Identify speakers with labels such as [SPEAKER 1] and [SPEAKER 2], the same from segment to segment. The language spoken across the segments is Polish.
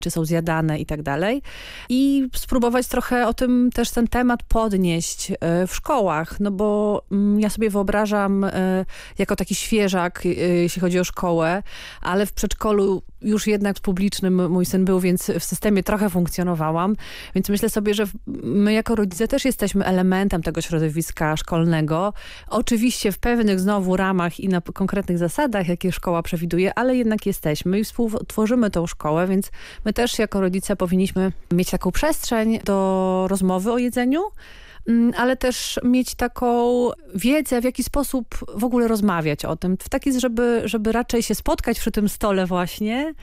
[SPEAKER 1] czy są zjadane i tak dalej. I spróbować trochę o tym też ten temat podnieść w szkołach, no bo ja sobie wyobrażam jako taki świeżak, jeśli chodzi o szkołę, ale w przedszkolu już jednak publicznym mój syn był, więc w systemie trochę funkcjonowałam, więc myślę sobie, że my jako rodzice też jesteśmy elementem tego środowiska szkolnego. Oczywiście w pewnych znowu ramach i na konkretnych zasadach, jakie szkoła przewiduje, ale jednak jesteśmy i współtworzymy tą szkołę, więc my też jako rodzice powinniśmy mieć taką przestrzeń do rozmowy o jedzeniu, ale też mieć taką wiedzę, w jaki sposób w ogóle rozmawiać o tym. W taki, żeby raczej się spotkać przy tym stole właśnie.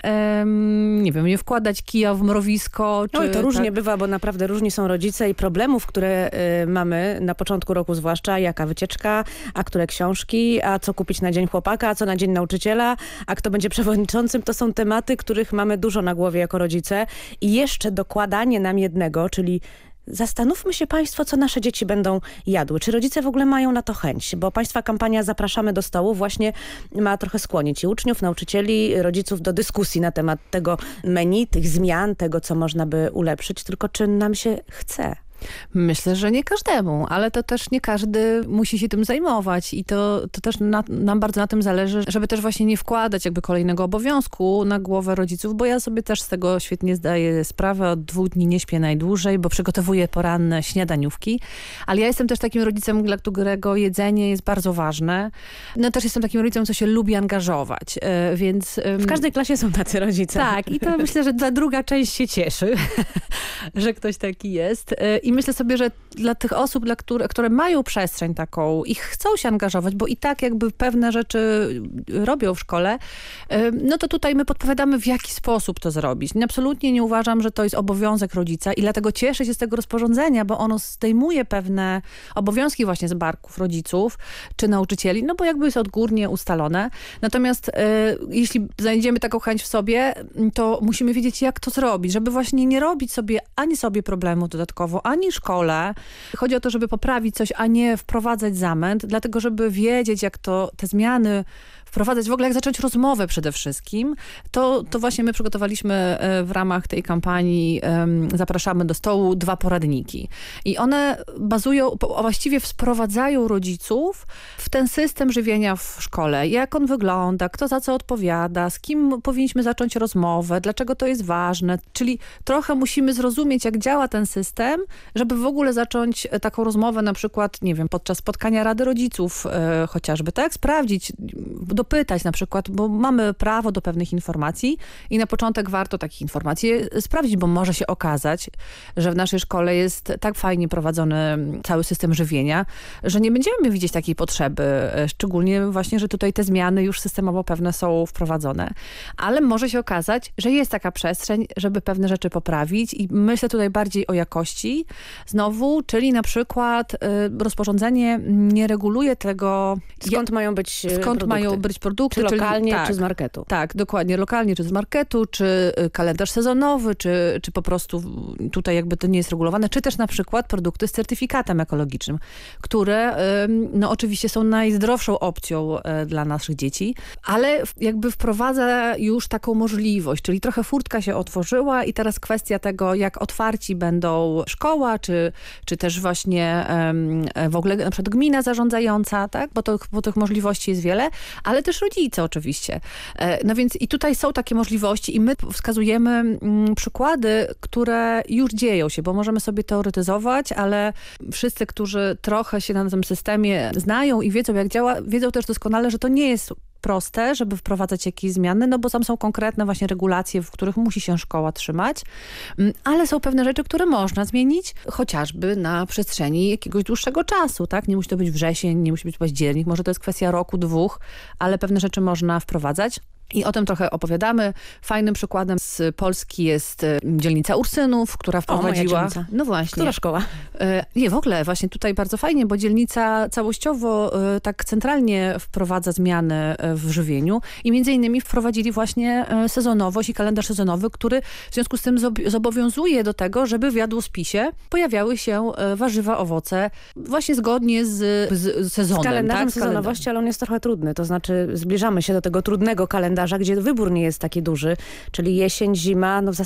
[SPEAKER 1] Nie wiem, nie wkładać kija w mrowisko.
[SPEAKER 2] No i to różnie bywa, bo naprawdę różni są rodzice i problemów, które mamy na początku roku zwłaszcza, jaka wycieczka, a które książki, a co kupić na dzień chłopaka, a co na dzień nauczyciela, a kto będzie przewodniczącym. To są tematy, których mamy dużo na głowie jako rodzice i jeszcze dokładanie nam jednego, czyli zastanówmy się państwo, co nasze dzieci będą jadły. Czy rodzice w ogóle mają na to chęć? Bo państwa kampania Zapraszamy do stołu właśnie ma trochę skłonić i uczniów, nauczycieli, rodziców do dyskusji na temat tego menu, tych zmian, tego, co można by ulepszyć. Tylko czy nam się chce?
[SPEAKER 1] Myślę, że nie każdemu, ale to też nie każdy musi się tym zajmować i to też nam bardzo na tym zależy, żeby też właśnie nie wkładać jakby kolejnego obowiązku na głowę rodziców, bo ja sobie też z tego świetnie zdaję sprawę. Od 2 dni nie śpię najdłużej, bo przygotowuję poranne śniadaniówki, ale ja jestem też takim rodzicem, dla którego jedzenie jest bardzo ważne. No też jestem takim rodzicem, co się lubi angażować, więc...
[SPEAKER 2] W każdej klasie są tacy rodzice.
[SPEAKER 1] Tak, i to myślę, że ta druga część się cieszy, że ktoś taki jest. I myślę sobie, że dla tych osób, które mają przestrzeń taką i chcą się angażować, bo i tak jakby pewne rzeczy robią w szkole, no to tutaj my podpowiadamy, w jaki sposób to zrobić. Absolutnie nie uważam, że to jest obowiązek rodzica i dlatego cieszę się z tego rozporządzenia, bo ono zdejmuje pewne obowiązki właśnie z barków rodziców czy nauczycieli, no bo jakby jest odgórnie ustalone. Natomiast jeśli znajdziemy taką chęć w sobie, to musimy wiedzieć, jak to zrobić, żeby właśnie nie robić sobie problemu dodatkowo, ani szkole. Chodzi o to, żeby poprawić coś, a nie wprowadzać zamęt, dlatego żeby wiedzieć, jak te zmiany wprowadzać, w ogóle jak zacząć rozmowę przede wszystkim. To właśnie my przygotowaliśmy w ramach tej kampanii Zapraszamy do stołu 2 poradniki. I one bazują, właściwie wprowadzają rodziców w ten system żywienia w szkole. Jak on wygląda, kto za co odpowiada, z kim powinniśmy zacząć rozmowę, dlaczego to jest ważne. Czyli trochę musimy zrozumieć, jak działa ten system, żeby w ogóle zacząć taką rozmowę na przykład, nie wiem, podczas spotkania Rady Rodziców chociażby, tak? Sprawdzić, dopytać na przykład, bo mamy prawo do pewnych informacji i na początek warto takich informacji sprawdzić, bo może się okazać, że w naszej szkole jest tak fajnie prowadzony cały system żywienia, że nie będziemy widzieć takiej potrzeby, szczególnie właśnie, że tutaj te zmiany już systemowo pewne są wprowadzone. Ale może się okazać, że jest taka przestrzeń, żeby pewne rzeczy poprawić i myślę tutaj bardziej o jakości znowu, czyli na przykład rozporządzenie nie reguluje tego...
[SPEAKER 2] Skąd mają być
[SPEAKER 1] produkty.
[SPEAKER 2] Czy lokalnie, czy z marketu.
[SPEAKER 1] Tak, dokładnie. Lokalnie, czy z marketu, czy kalendarz sezonowy, czy po prostu tutaj jakby to nie jest regulowane, czy też na przykład produkty z certyfikatem ekologicznym, które no oczywiście są najzdrowszą opcją dla naszych dzieci, ale jakby wprowadza już taką możliwość, czyli trochę furtka się otworzyła i teraz kwestia tego, jak otwarci będą szkoła, czy też właśnie w ogóle na przykład gmina zarządzająca, tak? Bo tych możliwości jest wiele, ale też rodzice oczywiście. No więc i tutaj są takie możliwości i my wskazujemy przykłady, które już dzieją się, bo możemy sobie teoretyzować, ale wszyscy, którzy trochę się na tym systemie znają i wiedzą, jak działa, wiedzą też doskonale, że to nie jest proste, żeby wprowadzać jakieś zmiany, no bo tam są konkretne właśnie regulacje, w których musi się szkoła trzymać, ale są pewne rzeczy, które można zmienić, chociażby na przestrzeni jakiegoś dłuższego czasu, tak? Nie musi to być wrzesień, nie musi być październik, może to jest kwestia roku, 2, ale pewne rzeczy można wprowadzać. I o tym trochę opowiadamy. Fajnym przykładem z Polski jest dzielnica Ursynów, która wprowadziła...
[SPEAKER 2] moja dzielnica.
[SPEAKER 1] No właśnie.
[SPEAKER 2] Która szkoła?
[SPEAKER 1] Nie, w ogóle właśnie tutaj bardzo fajnie, bo dzielnica całościowo tak centralnie wprowadza zmiany w żywieniu i między innymi wprowadzili właśnie sezonowość i kalendarz sezonowy, który w związku z tym zobowiązuje do tego, żeby w jadłospisie pojawiały się warzywa, owoce właśnie zgodnie z sezonem.
[SPEAKER 2] Z kalendarzem
[SPEAKER 1] tak?
[SPEAKER 2] sezonowości, ale on jest trochę trudny. To znaczy zbliżamy się do tego trudnego kalendarza kalendarza, gdzie wybór nie jest taki duży, czyli jesień, zima, no w